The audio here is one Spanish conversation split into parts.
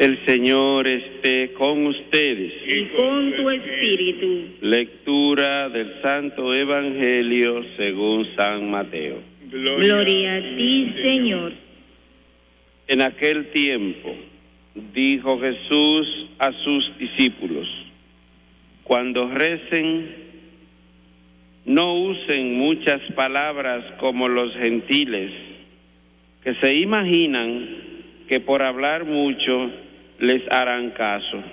El Señor esté con ustedes. Y con tu espíritu. Lectura del Santo Evangelio según San Mateo. Gloria a ti, Señor. En aquel tiempo dijo Jesús a sus discípulos: cuando recen, no usen muchas palabras como los gentiles, que se imaginan que por hablar mucho les harán caso.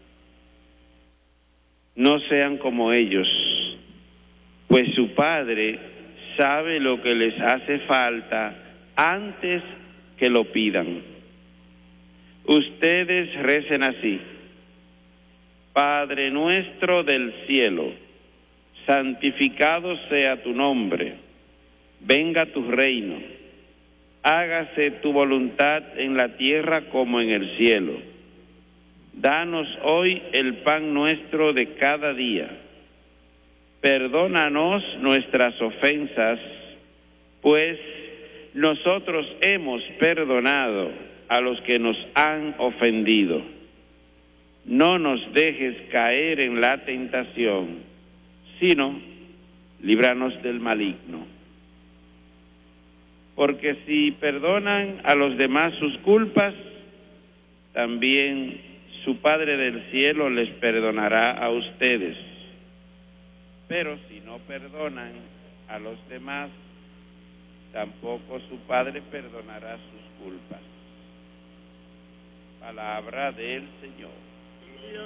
No sean como ellos, pues su Padre sabe lo que les hace falta antes que lo pidan. Ustedes recen así: Padre nuestro del cielo, santificado sea tu nombre, venga tu reino, hágase tu voluntad en la tierra como en el cielo. Danos hoy el pan nuestro de cada día. Perdónanos nuestras ofensas, pues nosotros hemos perdonado a los que nos han ofendido. No nos dejes caer en la tentación, sino líbranos del maligno. Porque si perdonan a los demás sus culpas, también su Padre del cielo les perdonará a ustedes. Pero si no perdonan a los demás, tampoco su Padre perdonará sus culpas. Palabra del Señor.